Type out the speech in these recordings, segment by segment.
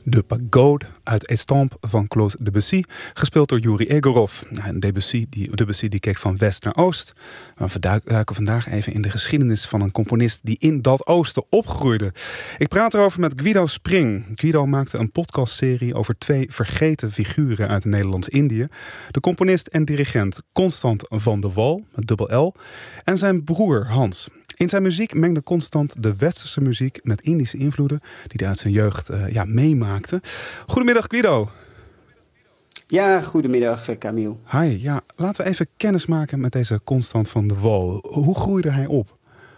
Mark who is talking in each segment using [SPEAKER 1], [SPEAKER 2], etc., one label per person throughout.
[SPEAKER 1] De Pagode uit Estampes van Claude Debussy, gespeeld door Yuri Egorov. En Debussy die keek van west naar oost. We duiken vandaag even in de geschiedenis van een componist die in dat oosten opgroeide. Ik praat erover met Guido Spring. Guido maakte een podcastserie over 2 vergeten figuren uit Nederlands-Indië. De componist en dirigent Constant van de Wal, met dubbel L, en zijn broer Hans. In zijn muziek mengde Constant de westerse muziek met Indische invloeden die hij uit zijn jeugd meemaakte. Goedemiddag Guido.
[SPEAKER 2] Ja, goedemiddag Camille.
[SPEAKER 1] Hi, ja, laten we even kennis maken met deze Constant van de Wal. Hoe groeide hij op?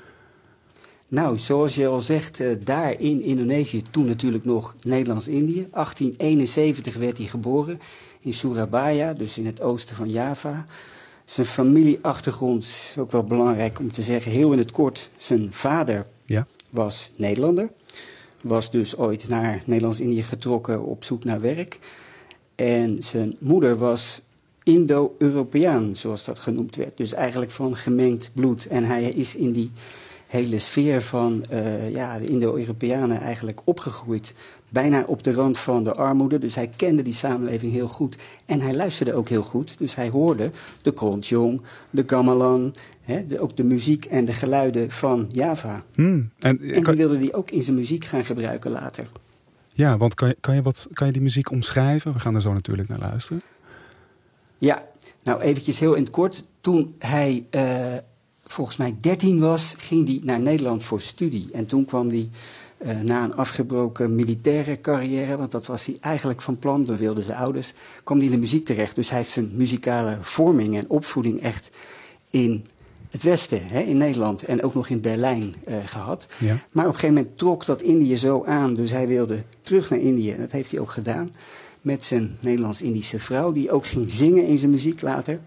[SPEAKER 2] Nou, zoals je al zegt, daar in Indonesië, toen natuurlijk nog Nederlands-Indië. 1871 werd hij geboren in Surabaya, dus in het oosten van Java. Zijn familieachtergrond is ook wel belangrijk om te zeggen. Heel in het kort, zijn vader was Nederlander. Was dus ooit naar Nederlands-Indië getrokken op zoek naar werk. En zijn moeder was Indo-Europeaan, zoals dat genoemd werd. Dus eigenlijk van gemengd bloed. En hij is in die hele sfeer van de Indo-Europeanen eigenlijk opgegroeid. Bijna op de rand van de armoede. Dus hij kende die samenleving heel goed. En hij luisterde ook heel goed. Dus hij hoorde de keroncong, de gamelan, ook de muziek en de geluiden van Java. En die wilde hij ook in zijn muziek gaan gebruiken later.
[SPEAKER 1] Ja, want kan je die muziek omschrijven? We gaan er zo natuurlijk naar luisteren.
[SPEAKER 2] Ja, nou eventjes heel in het kort. Toen hij volgens mij 13 was, ging hij naar Nederland voor studie. En toen kwam hij na een afgebroken militaire carrière, want dat was hij eigenlijk van plan, dat wilden zijn ouders, kwam hij in de muziek terecht. Dus hij heeft zijn muzikale vorming en opvoeding echt in het Westen, in Nederland en ook nog in Berlijn gehad. Ja. Maar op een gegeven moment trok dat Indië zo aan, dus hij wilde terug naar Indië. En dat heeft hij ook gedaan met zijn Nederlands-Indische vrouw, die ook ging zingen in zijn muziek later.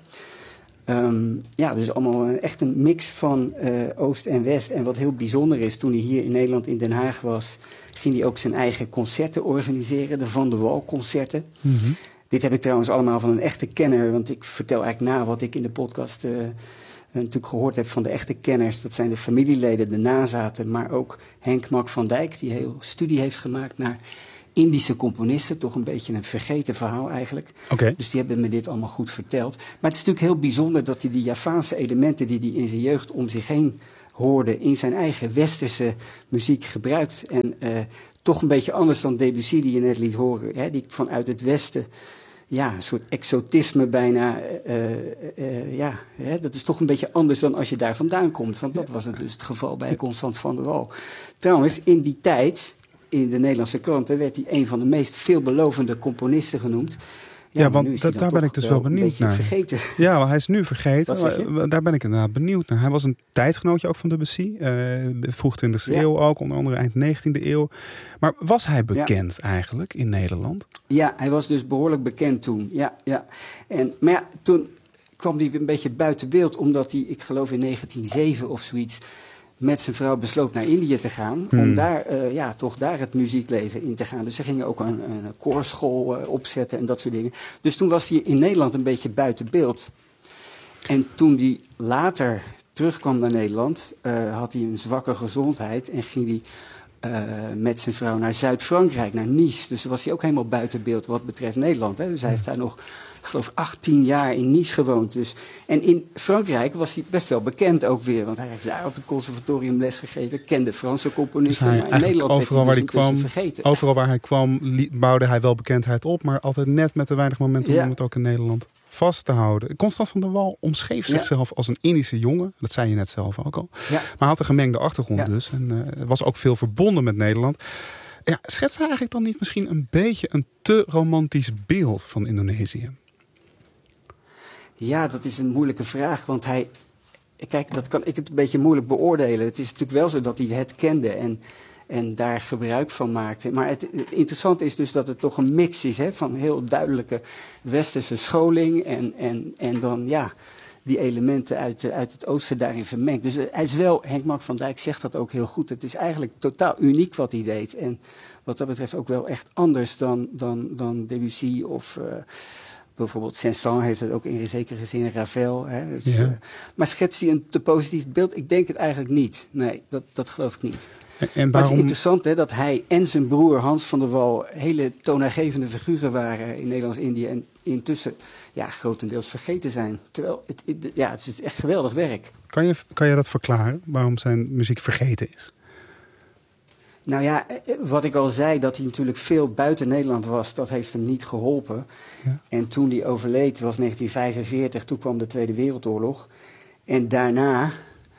[SPEAKER 2] Dus allemaal echt een mix van Oost en West. En wat heel bijzonder is, toen hij hier in Nederland in Den Haag was, ging hij ook zijn eigen concerten organiseren, de Van der Wal concerten. Mm-hmm. Dit heb ik trouwens allemaal van een echte kenner, want ik vertel eigenlijk na wat ik in de podcast natuurlijk gehoord heb van de echte kenners. Dat zijn de familieleden, de nazaten, maar ook Henk Mak van Dijk, die heel studie heeft gemaakt naar Indische componisten, toch een beetje een vergeten verhaal eigenlijk.
[SPEAKER 1] Okay.
[SPEAKER 2] Dus die hebben me dit allemaal goed verteld. Maar het is natuurlijk heel bijzonder dat hij die Javaanse elementen die hij in zijn jeugd om zich heen hoorde, in zijn eigen westerse muziek gebruikt. En toch een beetje anders dan Debussy die je net liet horen, die vanuit het Westen, een soort exotisme bijna, dat is toch een beetje anders dan als je daar vandaan komt. Want dat was dus het geval bij Constant van der Wal. Trouwens, in die tijd, in de Nederlandse kranten, werd hij een van de meest veelbelovende componisten genoemd.
[SPEAKER 1] Ja, want daar ben ik dus wel benieuwd naar.
[SPEAKER 2] Vergeten.
[SPEAKER 1] Ja, want hij is nu vergeten. Daar ben ik inderdaad benieuwd naar. Hij was een tijdgenootje ook van Debussy. Vroeg 20e eeuw ook, onder andere eind 19e eeuw. Maar was hij bekend eigenlijk in Nederland?
[SPEAKER 2] Ja, hij was dus behoorlijk bekend toen. Ja. Maar toen kwam hij een beetje buiten beeld, omdat hij, ik geloof in 1907 of zoiets, met zijn vrouw besloot naar Indië te gaan. Om daar, toch daar het muziekleven in te gaan. Dus ze gingen ook een koorschool opzetten en dat soort dingen. Dus toen was hij in Nederland een beetje buiten beeld. En toen hij later terugkwam naar Nederland, had hij een zwakke gezondheid en ging hij met zijn vrouw naar Zuid-Frankrijk, naar Nice. Dus toen was hij ook helemaal buiten beeld wat betreft Nederland. Dus hij heeft daar nog, ik geloof, 18 jaar in Nice gewoond. Dus. En in Frankrijk was hij best wel bekend ook weer. Want hij heeft daar op het conservatorium lesgegeven. Kende Franse componisten.
[SPEAKER 1] Dus
[SPEAKER 2] maar in Nederland
[SPEAKER 1] overal
[SPEAKER 2] werd hij dus vergeten.
[SPEAKER 1] Overal waar hij kwam bouwde hij wel bekendheid op. Maar altijd net met te weinig momenten om het ook in Nederland vast te houden. Constant van der Wal omschreef zichzelf als een Indische jongen. Dat zei je net zelf ook al. Ja. Maar hij had een gemengde achtergrond dus. En was ook veel verbonden met Nederland. Ja, schetst hij eigenlijk dan niet misschien een beetje een te romantisch beeld van Indonesië?
[SPEAKER 2] Ja, dat is een moeilijke vraag. Want dat kan ik het een beetje moeilijk beoordelen. Het is natuurlijk wel zo dat hij het kende en daar gebruik van maakte. Maar het interessante is dus dat het toch een mix is van heel duidelijke westerse scholing en dan die elementen uit het oosten daarin vermengd. Dus hij is wel, Henk Mak van Dijk zegt dat ook heel goed. Het is eigenlijk totaal uniek wat hij deed. En wat dat betreft ook wel echt anders dan Debussy of bijvoorbeeld Saint-Saëns heeft het ook in zekere zin, Ravel. Dus, maar schetst hij een te positief beeld? Ik denk het eigenlijk niet. Nee, dat geloof ik niet.
[SPEAKER 1] En
[SPEAKER 2] Maar het
[SPEAKER 1] waarom...
[SPEAKER 2] is interessant hè, dat hij en zijn broer Hans van der Wal hele toonaangevende figuren waren in Nederlands-Indië. En intussen grotendeels vergeten zijn. Terwijl het is echt geweldig werk.
[SPEAKER 1] Kan je dat verklaren? Waarom zijn muziek vergeten is?
[SPEAKER 2] Nou ja, wat ik al zei, dat hij natuurlijk veel buiten Nederland was, dat heeft hem niet geholpen. Ja. En toen hij overleed, was 1945, toen kwam de Tweede Wereldoorlog. En daarna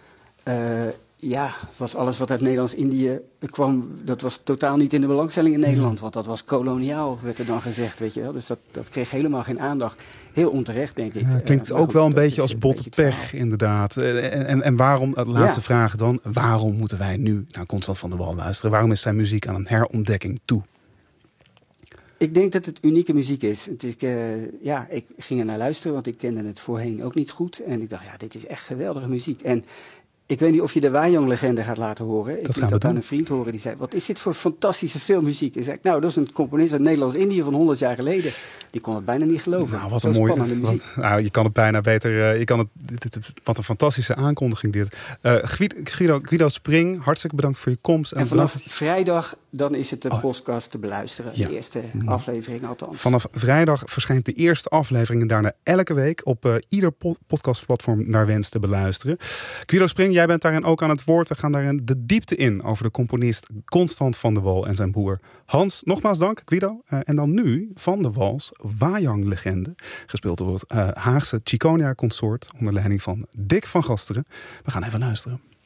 [SPEAKER 2] was alles wat uit Nederlands-Indië kwam, dat was totaal niet in de belangstelling in Nederland. Want dat was koloniaal, werd er dan gezegd, weet je wel. Dus dat kreeg helemaal geen aandacht. Heel onterecht, denk ik.
[SPEAKER 1] Ja, klinkt ook wel een beetje als botte pech, inderdaad. En waarom, de laatste vraag dan, waarom moeten wij nu naar Constant van der Wal luisteren? Waarom is zijn muziek aan een herontdekking toe? Ik
[SPEAKER 2] denk dat het unieke muziek is. Ik ging er naar luisteren, want ik kende het voorheen ook niet goed. En ik dacht, dit is echt geweldige muziek. En ik weet niet of je de Wajong-legende gaat laten horen. Ik liet dat aan een vriend horen. Die zei, wat is dit voor fantastische filmmuziek? En zei ik, dat is een componist uit Nederlands-Indië van 100 jaar geleden. Die kon het bijna niet geloven.
[SPEAKER 1] Nou, wat een mooie spannende muziek. Je kan het bijna beter... wat een fantastische aankondiging dit. Guido Spring, hartstikke bedankt voor je komst.
[SPEAKER 2] En vanaf vrijdag, dan is het de podcast te beluisteren. Ja. De eerste aflevering althans.
[SPEAKER 1] Vanaf vrijdag verschijnt de eerste aflevering. En daarna elke week op ieder podcastplatform naar wens te beluisteren. Guido Spring, jij bent daarin ook aan het woord. We gaan daarin de diepte in over de componist Constant van der Wal en zijn broer Hans. Nogmaals dank, Guido. En dan nu Van der Wals Wajang-legende. Gespeeld door het Haagse Chiconia Consort onder leiding van Dick van Gasteren. We gaan even luisteren.